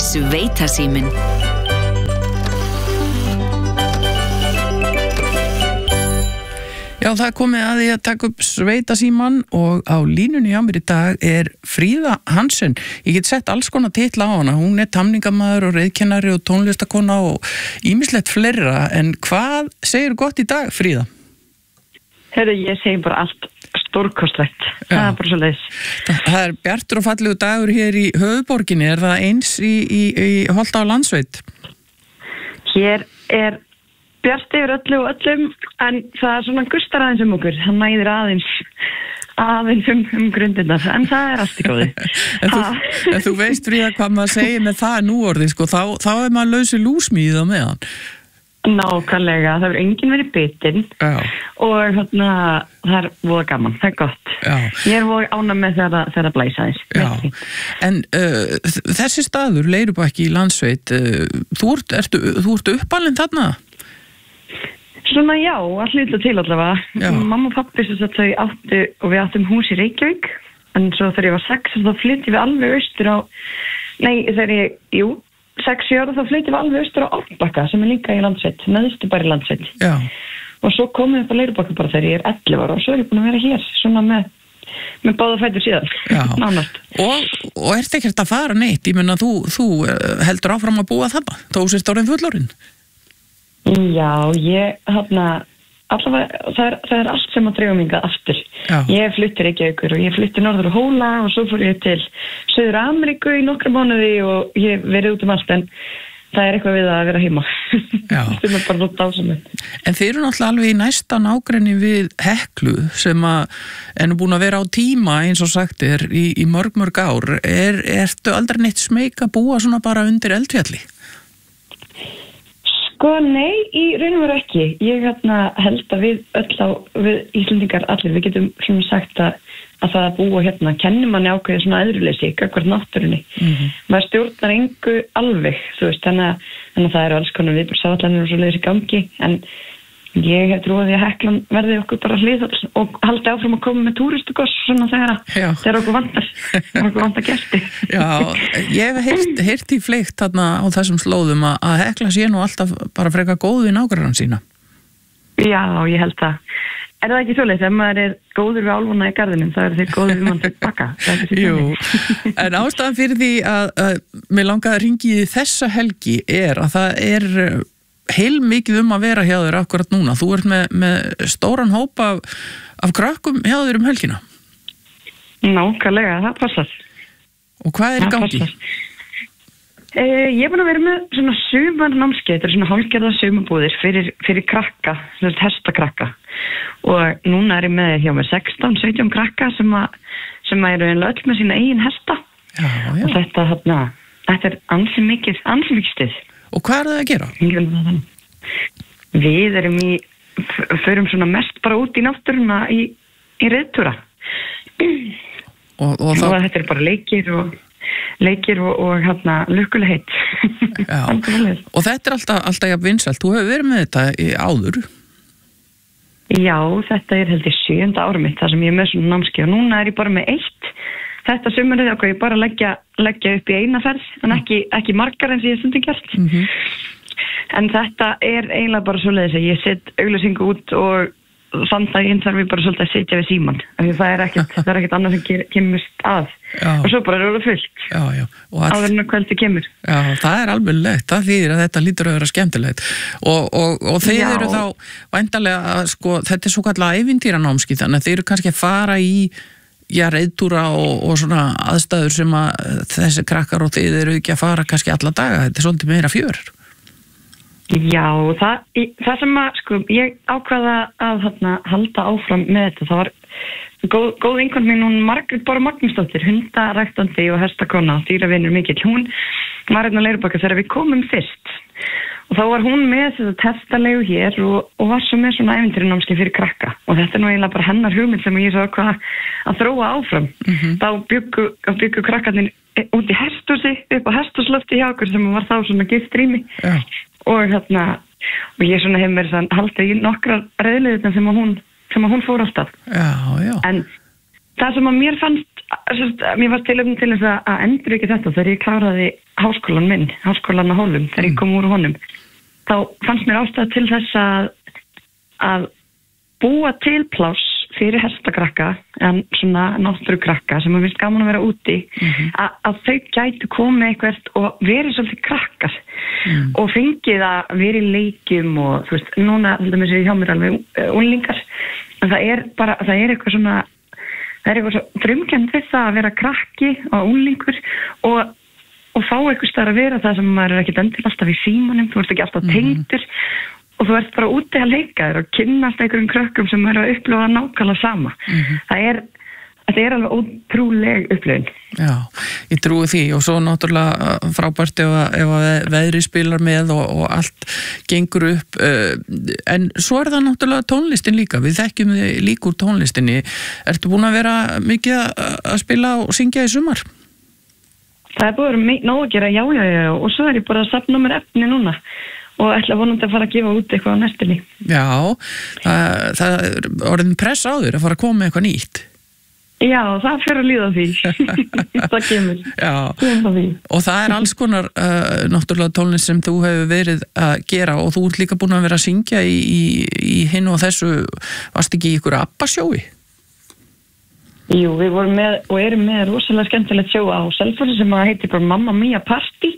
Sveitasíminn. Já, það komið að því að taka upp Sveitasímann og á línunni hjá mér í dag Fríða Hansen. Ég get sett alls konar titla á hana. Hún tamningamaður og reiðkennari og tónlistakona og ýmislegt fleira. En hvað segir gott í dag, Fríða? Heyrðu, ég segi bara allt stórkostlegt. Það bara svo leiðis. Það bjartur og fallegu dagur hér í höfuðborginni. Það eins í Holta á Landsveit? Hér bjart yfir öllu og öllum, en það svona gustar aðeins okkur. Hann næðir aðeins grundirnar, en það allt í góði. en þú veist, Fríða, hvað maður segir með það núorðið, sko, þá maður lausi lúsmíð á meðan. Nákvæmlega, það hefur enginn verið bitinn og það voða gaman, það gott. Já. Ég voða ánægð með þegar það blæsa þess. En þessi staður, Leirubakki í Landsveit, þú ert uppalinn þarna? Svona já, að hluta til allavega. Mamma og pappi þau áttu og við áttum hús í Reykjavík, en svo þegar ég var 6 þá flyttum við alveg austur á, þegar ég, 6 ára þá flyttum við alveg austur á Árbakka sem líka í Landsveit, neðstu bara í Landsveit. Já. Og svo komum við upp á Leirubakka bara þegar ég 11 ára og svo ég búin að vera hér, svona með báða fætur síðan. Já. Nánast. Og ert ekkert að fara neitt? Ég meina, þú heldur áfram að búa þarna, þó sért orðin fullorðin. Já, allavega, það allt sem að dreifa mingað aftur. Já. Ég flutti Reykjavíkur og ég flutti norður á Hóla og svo fór ég til Suður Ameríku í nokkra mánuði og ég verið út allt, en það eitthvað við að vera heima. Já. Það bara nút ásamlega. En þeir eru náttúrulega alveg í næsta nágrenni við Heklu sem er búin að vera á tíma, eins og sagt í mörg ár. Ertu aldrei neitt smeyk að búa svona bara undir Eldfjalli? Nei, í raun og veru ekki. Ég held að við Íslendingar allir, við getum svona sagt að það að búa kennir manni ákveðið svona æðruleysi, gagnvart náttúrunni. Maður stjórnar engu alveg, þú veist, þannig að það eru alls konar viðbragðsáætlanir og svo leiðis í gangi, en ég hef trúið því að Heklan verði okkur bara hliðhald og haldi áfram að koma með túristugoss svona þegar okkur vantar gesti. Já, ég hef heyrt í fleikt þarna á þessum slóðum að Hekla sé nú alltaf bara freka góð við nágranna sína. Já, ég held það. Er það ekki svoleiðis? Ef maður er góður við álfuna í garðinum, þá þeir góður við mann tilbaka. Jú, en ástæðan fyrir því að mig langaði að hringi í þessa helgi að það heilmikið að vera hjá þér akkurat núna. Þú ert með stóran hóp af krökkum hjá þér helgina. Nákvæmlega, það passar. Og hvað í gangi? Ég er búin að vera með svona sumarnámskeið, þetta svona hálfgerða sumarbúðir fyrir krakka, hestakrakka. Og núna ég með hjá mér 16-17 krakka sem eru öll með sína eigin hesta. Já. Og þetta ansi mikið stuð. Og hvað það að gera? Við förum svona mest bara út í náttúruna í reiðtúra. Og þetta bara leikir og lukkulegheit. Og þetta alltaf jafn vinsælt. Þú hefur verið með þetta áður? Já, þetta held ég 7. árum mitt, þar sem ég með svona námskeið. Og núna ég bara með 1. Þetta sumarið ég bara leggja upp í eina ferð, en ekki margar eins og ég stundum gert. En þetta eiginlega bara svoleiðis að ég set auglýsingu út og þann daginn þarf ég bara svolítið að sitja við símann. Það ekkert annað sem kemurst að. Já. Og svo bara það fullt. Já. Áður en kvöldi kemur. Já, það alveg. Það þýðir að þetta lítur að vera skemmtilegt. Og þeir eru þá væntanlega að þetta svo kallað ævintýranámskeið, þannig að þeir eru kannski að fara í reiðtúra og svona aðstæður sem að þessi krakkar og þið eru ekki að fara kannski alla daga. Þetta svolítið meira fjör. Já, það sem ég ákvaða að halda áfram með þetta, það var góð vinkona mín, hún Margrét Bára Magnúsdóttir, hundaræktandi og hestakona, dýravinur mikill. Hún var á Leirubakka þegar við komum fyrst. Og þá var hún með þetta testalegu hér og var svo með svona ævintýranámskeið fyrir krakka. Og þetta nú eiginlega bara hennar hugmynd sem ég svo að þróa áfram. Þá byggu krakkarnir út í hesthúsi, upp á hesthúslofti hjá okkur sem var þá svona giftrými. Og ég svona hef mér haldið í nokkrar reiðleiðirnar sem hún fór alltaf. Já. En það sem að mér fannst tilefni til þess að endurvekja þetta þegar ég kláraði háskólan á Hólum, þegar ég kom úr honum, þá fannst mér ástæða til þess að búa til pláss fyrir hestakrakka, en svona náttúrukrakka sem finnst gaman að vera úti, að þau gætu komið eitthvað og verið svolítið krakkar og fengið að vera í leikjum og þú veist, núna til dæmis hjá mér alveg unglingar, en það er eitthvað svona, það er eitthvað svo drömkennd við það að vera krakki og unglingur og fá eitthvað stær að vera það sem maður er ekkert endilega alltaf í símanum, þú ert ekki alltaf tengdur og þú ert bara úti að leika þér og kynnast einhverjum krökkum sem eru að upplifa nákvæmlega sama. Þetta er alveg ótrúleg upplifun. Já, ég trúi því og svo náttúrulega frábært ef að veðri spilar með og allt gengur upp. En svo er það náttúrulega tónlistin líka. Við þekkjum þig líka úr tónlistinni. Ertu búin að vera mikið að spila og syngja í sumar? Það er búin að vera nóg að gera, já, og svo er ég bara að safna mér efni núna. Og ætla vonandi að fara að gefa út eitthvað á næstunni. Já, það er orðin press á þér að fara að koma með eitthvað nýtt. Já, það fyrir að líða því. Það kemur. Já, og það er alls konar náttúrulega tónlist sem þú hefur verið að gera og þú ert líka búin að vera að syngja í hinn og þessu, varst ekki í ykkur ABBA-sjói? Jú, við vorum með og erum með rosalega skemmtilegt sjó á Selfossi sem heitir bara Mamma Mia Party.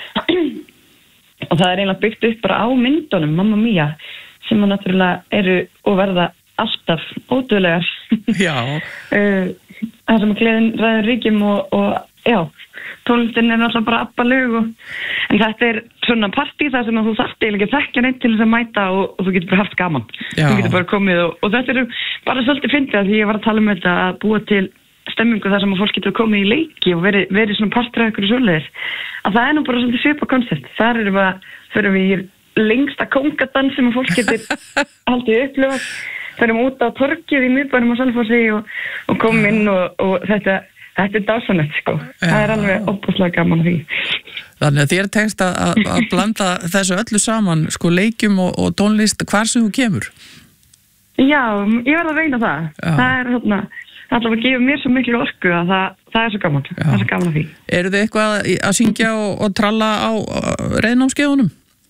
Og það er eiginlega byggt upp bara á myndunum Mamma Mia sem náttúrulega eru og verða alltaf ódöðlegar. Já. Það sem að gleðin ræður ríkjum og já, tónlistin er náttúrulega bara ABBA-lög en þetta er svona partí þar sem að þú þarft eiginlega ekki þekkja neitt til þess að mæta og þú getur bara haft gaman. Já. Þú getur bara komið og þetta er bara svolítið fyndið að því ég var að tala um þetta að búa til stemmingu þar sem að fólk getur komið í leiki og verið svona partur af ykkur svoleiðis. Að það er nú bara svolítið svipað koncept. Þar förum við í lengsta kóngadans sem að fólk getur haldið upplifa. Förum út á torgið í miðbænum á Selfossi og komum inn og þetta er dásanlegt sko. Það er alveg óbúslega gaman að því. Þannig að þér tekst að blanda þessu öllu saman, sko, leikjum og tónlist hvar sem þú kemur. Já, ég verð að reyna það. Já. Það er svona Það gefur mér svo miklu orku að það er svo gaman. Já. Það er svo gaman að því. Eru þið eitthvað að syngja og tralla á reiðnámskeiðunum?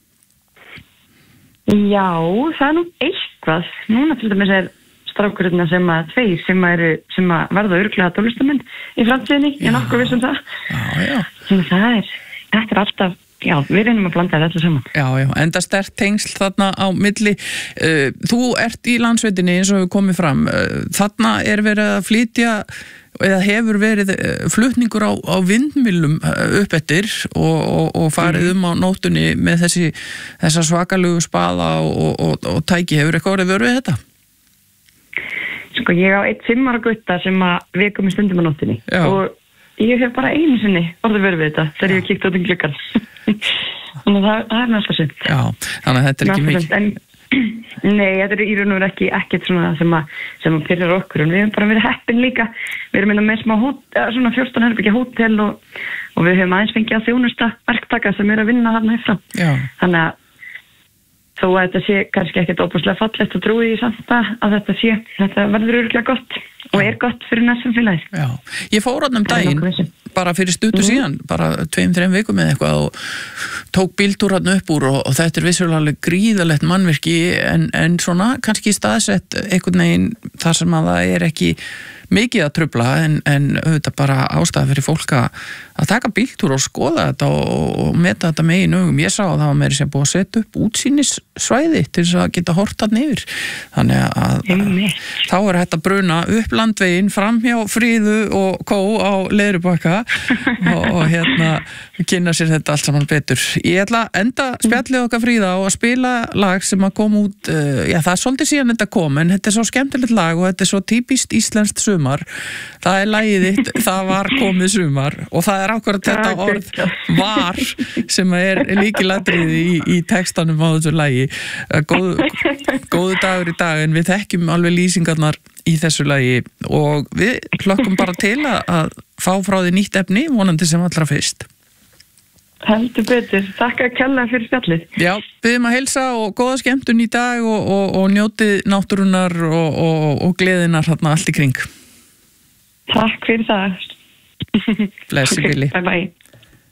Já, það er nú eitthvað. Núna til dæmis er strákurinn sem verða örugglega tónlistamenn í framtíðinni. Ég er nokkuð viss um það. Já. Þetta er alltaf. Já, við reynum að blanda þetta saman. Já, enda sterkt tengsl þarna á milli. Þú ert í landsveitinni eins og við komum fram. Þarna er verið að flytja eða hefur verið flutningur á vindmyllum upp eftir og farið á nóttunni með þessa svakalegu spaða og tæki. Hefur eitthvað orðið verið þetta? Sko, ég á 1 5 ára gutta sem að við komum stundum á nóttunni. Já. Og ég hef bara einu sinni orðið verið við þetta þegar ég kíkt út um gluggann. Þannig að það er næsta synd. Já, þannig að þetta er ekki mikið. Nei, þetta er í raun og veru ekkert svona sem að pyrrar okkur en við hefum bara verið heppin líka. Við erum með smá svona 14 herbergja hótel og við höfum aðeins fengið að þjónusta verktaka sem er að vinna þarna hefra. Þannig að þó að þetta sé kannski ekkert óbúslega fallegt og trúi í samt að þetta verður örugglega gott og er gott fyrir næstum félagið. Já, ég fór ánum daginn bara fyrir stuttu síðan, bara 2-3 vikum eða eitthvað og tók bíltúr hann upp úr og þetta er vissulega gríðalegt mannvirki en svona kannski staðsett einhvern veginn þar sem að það er ekki mikið að trufla en auðvitað bara ástæða fyrir fólk að taka bíltúr og skoða þetta og meta þetta með í nögum. Ég sá að það var meiri sem búið að setja upp útsýnissvæði til þess að geta hort hann yfir. Þannig að þá er þetta bruna upp landveginn fram hjá Fríðu og Kó á Leirubakka og kynna sér þetta allt saman betur. Ég ætla að enda spjallið okkar Fríða og að spila lag sem að kom út, já það er svolítið síðan þetta kom en þetta er svo skemmtilegt lag og þetta er svo típist íslenskt sumar. Það er lagið þitt, það var komið sumar og það er ákvarðat þetta orð var sem er lykilatriði í textanum á þessu lagi. Góðu dagur í dag en við þekkjum alveg lýsingarnar í þessu lagi og við hlökkum bara til að fá frá því nýtt efni vonandi sem allra fyrst. Heldur betur, þakka kærlega fyrir spjallið. Já, biðum að heilsa og góða skemmtun í dag og njótið náttúrunnar og gleðinar þarna allt í kring. Takk fyrir það. Blessi Billy. Bye bye.